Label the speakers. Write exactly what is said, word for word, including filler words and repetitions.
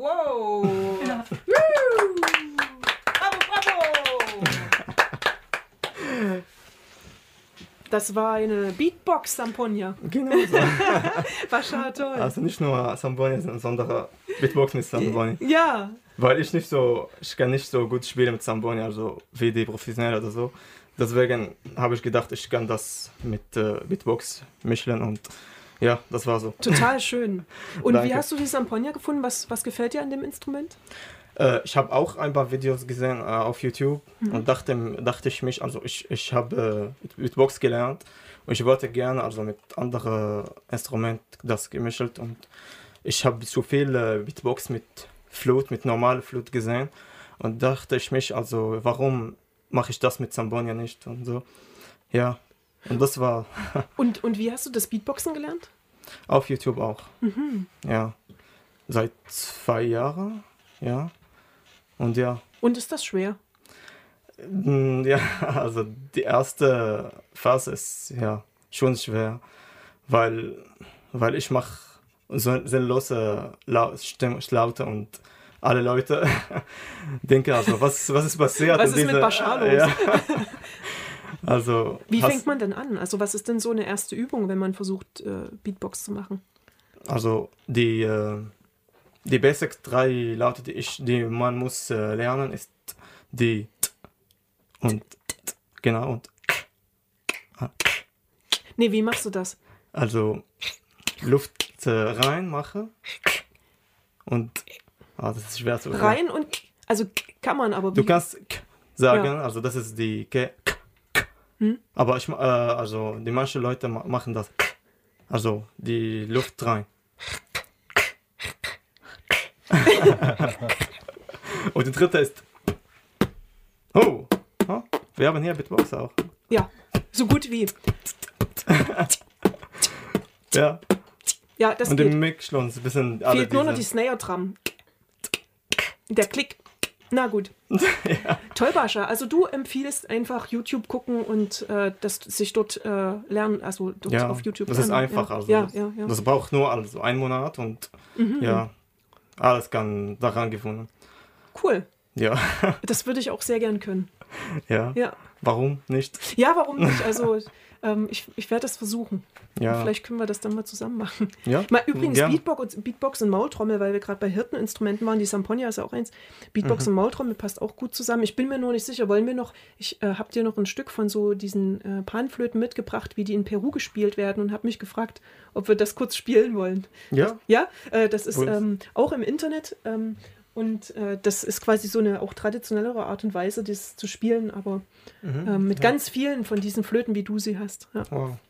Speaker 1: wow. Woo. Bravo, bravo. Das war eine Beatbox-Samponia.
Speaker 2: Genau so.
Speaker 1: War schon toll.
Speaker 2: Also nicht nur Samponia, sondern Beatbox mit Samponia.
Speaker 1: Ja.
Speaker 2: Weil ich nicht so, ich kann nicht so gut spielen mit Samponia, also wie die Professionellen oder so. Deswegen habe ich gedacht, ich kann das mit äh, Beatbox mischen und ja, das war so.
Speaker 1: Total schön. Und
Speaker 2: Danke.
Speaker 1: wie hast du die Samponia gefunden? Was, was gefällt dir an dem Instrument?
Speaker 2: Äh, ich habe auch ein paar Videos gesehen äh, auf YouTube
Speaker 1: Mhm.
Speaker 2: und dachte, dachte ich mich, also ich, ich habe äh, Beatbox gelernt und ich wollte gerne also mit anderen Instrumenten das gemischt und ich habe zu viel äh, Beatbox mit Flute, mit normaler Flute gesehen und dachte ich mich, also warum mache ich das mit Samponia nicht und so. Ja, und das war
Speaker 1: Und, und wie hast du das Beatboxen gelernt?
Speaker 2: auf YouTube auch.
Speaker 1: Mhm.
Speaker 2: Ja, seit zwei Jahren, ja. Und ja,
Speaker 1: Und ist das schwer?
Speaker 2: mm, ja, also die erste Phase ist ja schon schwer, weil, weil ich mache so sinnlose Lau- Stimm- Laute und alle Leute denken also, was, was ist passiert?
Speaker 1: Was
Speaker 2: in
Speaker 1: ist mit
Speaker 2: diese-
Speaker 1: Bashar los?
Speaker 2: Ja. Also,
Speaker 1: Wie
Speaker 2: hast-
Speaker 1: fängt man denn an? Also was ist denn so eine erste Übung, wenn man versucht, äh, Beatbox zu machen?
Speaker 2: Also die, äh, die Basic drei Laute, die, ich, die man muss äh, lernen, ist die T und T, genau und K.
Speaker 1: Nee, wie machst du das?
Speaker 2: Also Luft äh, rein mache und ah, das ist schwer zu
Speaker 1: Rein und... Also kann man, aber wie?
Speaker 2: Du kannst K sagen, also das ist die K. K, K.
Speaker 1: Hm?
Speaker 2: Aber ich, ma- äh, also die manchen Leute ma machen das K. Also die Luft rein. Und die dritte ist oh, oh, wir haben hier Beatbox auch.
Speaker 1: Ja, so gut wie.
Speaker 2: Ja.
Speaker 1: Ja, das
Speaker 2: Und
Speaker 1: geht.
Speaker 2: im Mix schon ein bisschen alle
Speaker 1: Fehlt nur noch die
Speaker 2: diese-
Speaker 1: Snare dran. Der Klick. Na gut.
Speaker 2: ja.
Speaker 1: Toll, Bascha. Also du empfiehlst einfach YouTube gucken und äh, das sich dort äh, lernen, also dort
Speaker 2: Ja,
Speaker 1: auf YouTube
Speaker 2: das ist
Speaker 1: lernen.
Speaker 2: einfach.
Speaker 1: Ja,
Speaker 2: Also
Speaker 1: ja,
Speaker 2: das,
Speaker 1: ja, ja.
Speaker 2: das braucht nur also einen Monat und
Speaker 1: Mhm.
Speaker 2: ja, alles kann daran gefunden.
Speaker 1: Cool.
Speaker 2: Ja,
Speaker 1: Das würde ich auch sehr gern können.
Speaker 2: ja.
Speaker 1: Ja,
Speaker 2: Warum nicht?
Speaker 1: ja warum nicht? Also ähm, ich, ich werde das versuchen.
Speaker 2: Ja,
Speaker 1: Vielleicht können wir das dann mal zusammen machen.
Speaker 2: ja.
Speaker 1: Mal übrigens
Speaker 2: Gerne.
Speaker 1: Beatbox, Beatbox und Maultrommel, weil wir gerade bei Hirteninstrumenten waren. Die Samponia ist ja auch eins. Beatbox
Speaker 2: Mhm.
Speaker 1: und Maultrommel passt auch gut zusammen. Ich bin mir nur nicht sicher, wollen wir noch, ich äh, habe dir noch ein Stück von so diesen äh, Panflöten mitgebracht, wie die in Peru gespielt werden und habe mich gefragt, ob wir das kurz spielen wollen.
Speaker 2: Ja,
Speaker 1: Ja, äh, das ist
Speaker 2: Cool.
Speaker 1: ähm, auch im Internet ähm, und äh, das ist quasi so eine auch traditionellere Art und Weise, das zu spielen, aber
Speaker 2: mhm.
Speaker 1: ähm, mit
Speaker 2: ja.
Speaker 1: ganz vielen von diesen Flöten, wie du sie hast. Ja.
Speaker 2: Wow.